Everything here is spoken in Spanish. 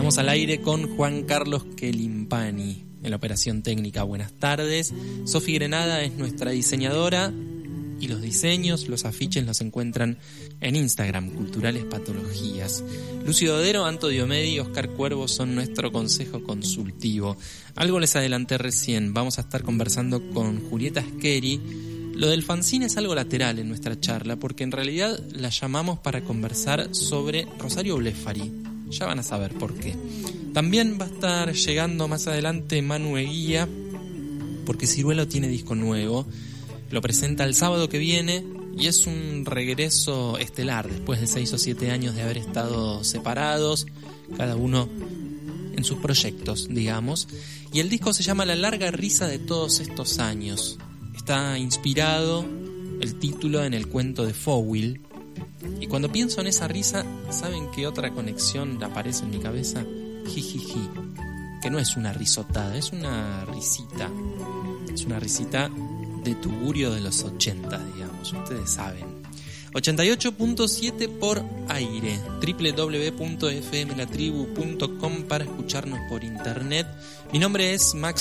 Estamos al aire con Juan Carlos Quelimpani en la operación técnica. Buenas tardes. Sofi Grenada es nuestra diseñadora y los diseños, los afiches los encuentran en Instagram, Culturales Patologías. Lucio Dodero, Anto Diomedi y Oscar Cuervo son nuestro consejo consultivo. Algo les adelanté recién, vamos a estar conversando con Julieta Scheri. Lo del fanzine es algo lateral en nuestra charla, porque en realidad la llamamos para conversar sobre Rosario Blefari. Ya van a saber por qué. También va a estar llegando más adelante Manu Eguía, porque Ciruelo tiene disco nuevo. Lo presenta el sábado que viene y es un regreso estelar después de 6 o 7 años de haber estado separados, cada uno en sus proyectos, digamos. Y el disco se llama La larga risa de todos estos años. Está inspirado el título en el cuento de Fowell. Y cuando pienso en esa risa, ¿saben qué otra conexión aparece en mi cabeza? Jijiji. Que no es una risotada, es una risita. Es una risita de tugurio de los 80, digamos. Ustedes saben. 88.7 por aire. www.fmlatribu.com para escucharnos por internet. Mi nombre es Max